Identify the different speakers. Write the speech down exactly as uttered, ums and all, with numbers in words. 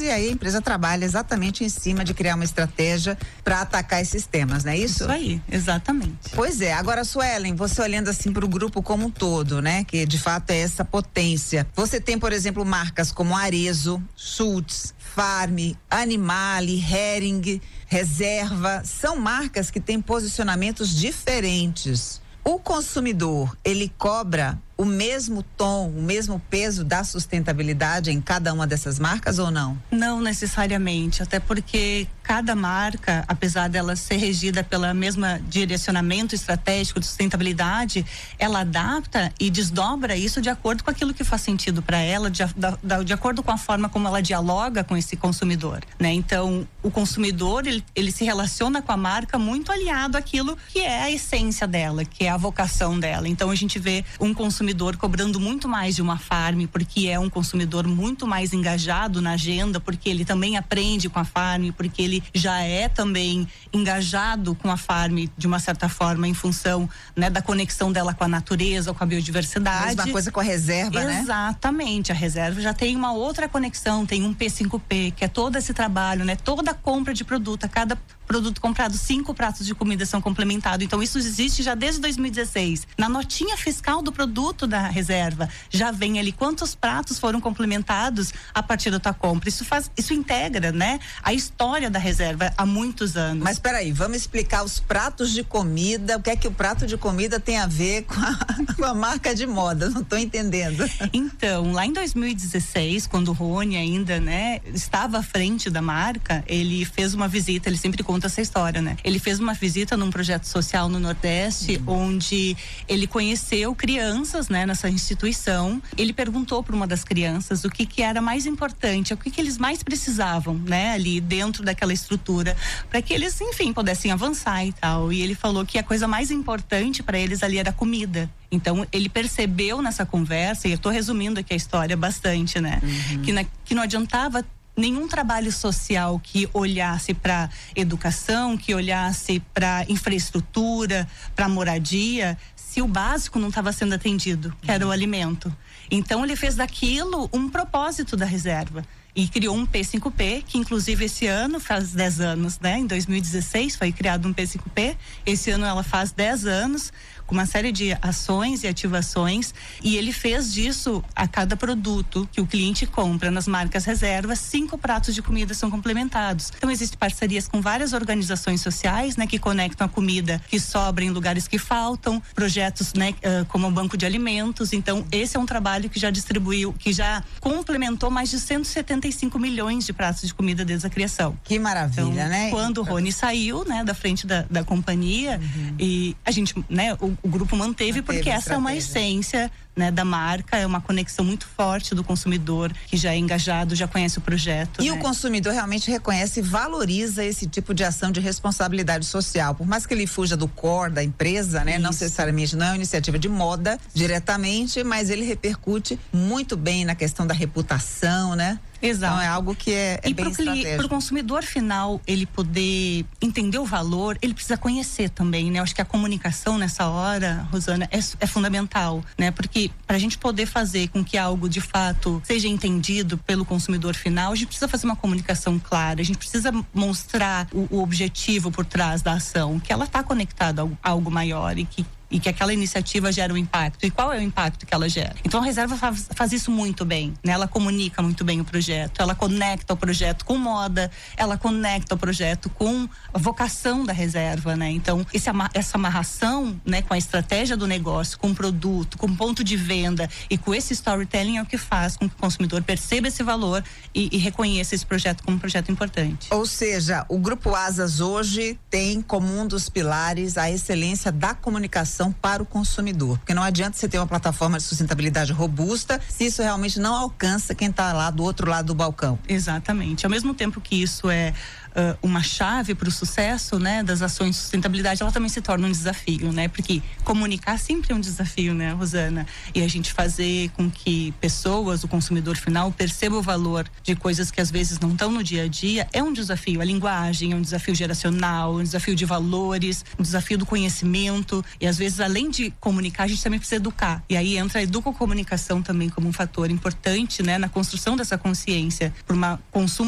Speaker 1: e aí a empresa trabalha exatamente em cima de criar uma estratégia para atacar esses temas, não é isso?
Speaker 2: Isso aí, exatamente.
Speaker 1: Pois é, agora Suelen, você olhando assim para o grupo como um todo, né? Que de fato é essa potência. Você tem, por exemplo, marcas como Arezzo, Schultz, Farm, Animale, Hering, Reserva, são marcas que têm posicionamentos diferentes. O consumidor, ele cobra o mesmo tom, o mesmo peso da sustentabilidade em cada uma dessas marcas ou não?
Speaker 2: Não necessariamente, até porque cada marca, apesar dela ser regida pela mesma direcionamento estratégico de sustentabilidade, ela adapta e desdobra isso de acordo com aquilo que faz sentido para ela, de, de, de acordo com a forma como ela dialoga com esse consumidor, né? Então, o consumidor, ele, ele se relaciona com a marca muito aliado àquilo que é a essência dela, que é a vocação dela. Então, a gente vê um consumidor cobrando muito mais de uma Farm, porque é um consumidor muito mais engajado na agenda, porque ele também aprende com a Farm, porque ele já é também engajado com a Farm de uma certa forma em função, né, da conexão dela com a natureza, com a biodiversidade.
Speaker 1: A mesma coisa com a Reserva, né?
Speaker 2: Exatamente, a Reserva já tem uma outra conexão, tem um P cinco P, que é todo esse trabalho, né? Toda a compra de produto, a cada produto comprado, cinco pratos de comida são complementados. Então isso existe já desde dois mil e dezesseis. Na notinha fiscal do produto da Reserva, já vem ali quantos pratos foram complementados a partir da tua compra. Isso faz, isso integra, né, a história da Reserva há muitos anos.
Speaker 1: Mas peraí, vamos explicar os pratos de comida, o que é que o prato de comida tem a ver com a, com a marca de moda? Não estou entendendo.
Speaker 2: Então, lá em dois mil e dezesseis, quando o Rony ainda, né, estava à frente da marca, ele fez uma visita, ele sempre conta essa história, né? Ele fez uma visita num projeto social no Nordeste, uhum. onde ele conheceu crianças, né, nessa instituição. Ele perguntou para uma das crianças o que que era mais importante, o que que eles mais precisavam, né, ali dentro daquela estrutura, para que eles, enfim, pudessem avançar e tal. E ele falou que a coisa mais importante para eles ali era comida. Então, ele percebeu nessa conversa, e eu tô resumindo aqui a história bastante, né? Uhum. Que, na, que não adiantava nenhum trabalho social que olhasse para educação, que olhasse para infraestrutura, para moradia, se o básico não estava sendo atendido, que era o alimento. Então, ele fez daquilo um propósito da Reserva e criou um P cinco P, que inclusive esse ano faz dez anos, né? Em dois mil e dezesseis foi criado um P cinco P, esse ano ela faz dez anos, com uma série de ações e ativações, e ele fez disso a cada produto que o cliente compra nas marcas Reserva, cinco pratos de comida são complementados. Então existem parcerias com várias organizações sociais, né, que conectam a comida que sobra em lugares que faltam, projetos, né, uh, como o Banco de Alimentos. Então esse é um trabalho que já distribuiu, que já complementou mais de cento e setenta e cinco milhões de pratos de comida desde a criação.
Speaker 1: Que maravilha,
Speaker 2: então,
Speaker 1: né?
Speaker 2: Quando o Rony saiu, né, da frente da, da companhia, uhum. e a gente, né, o, o grupo manteve, manteve porque essa é uma essência, né, da marca, é uma conexão muito forte do consumidor que já é engajado, já conhece o projeto.
Speaker 1: E
Speaker 2: né?
Speaker 1: o consumidor realmente reconhece e valoriza esse tipo de ação de responsabilidade social, por mais que ele fuja do core da empresa, né? Isso. Não necessariamente, não é uma iniciativa de moda diretamente, mas ele repercute muito bem na questão da reputação, né?
Speaker 2: Exato.
Speaker 1: Então é algo que é, é
Speaker 2: e
Speaker 1: bem estratégico.
Speaker 2: Para o consumidor final, ele poder entender o valor, ele precisa conhecer também, né? Eu acho que a comunicação nessa hora, Rosana, é, é fundamental, né? Porque para a gente poder fazer com que algo de fato seja entendido pelo consumidor final, a gente precisa fazer uma comunicação clara, a gente precisa mostrar o, o objetivo por trás da ação, que ela está conectada a algo maior e que e que aquela iniciativa gera um impacto. E qual é o impacto que ela gera? Então a Reserva faz, faz isso muito bem, né? Ela comunica muito bem o projeto, ela conecta o projeto com moda, ela conecta o projeto com a vocação da Reserva, né? Então esse, essa amarração, né, com a estratégia do negócio, com o produto, com o ponto de venda e com esse storytelling é o que faz com que o consumidor perceba esse valor e, e reconheça esse projeto como um projeto importante.
Speaker 1: Ou seja, o Grupo Asas hoje tem como um dos pilares a excelência da comunicação para o consumidor, porque não adianta você ter uma plataforma de sustentabilidade robusta se isso realmente não alcança quem está lá do outro lado do balcão.
Speaker 2: Exatamente, ao mesmo tempo que isso é uh, uma chave para o sucesso, né, das ações de sustentabilidade, ela também se torna um desafio, né, porque comunicar sempre é um desafio, né, Rosana, e a gente fazer com que pessoas, o consumidor final, perceba o valor de coisas que às vezes não estão no dia a dia, é um desafio. A linguagem é um desafio geracional, um desafio de valores, um desafio do conhecimento, e às vezes além de comunicar, a gente também precisa educar. E aí entra a educocomunicação também como um fator importante, né, na construção dessa consciência por uma consumo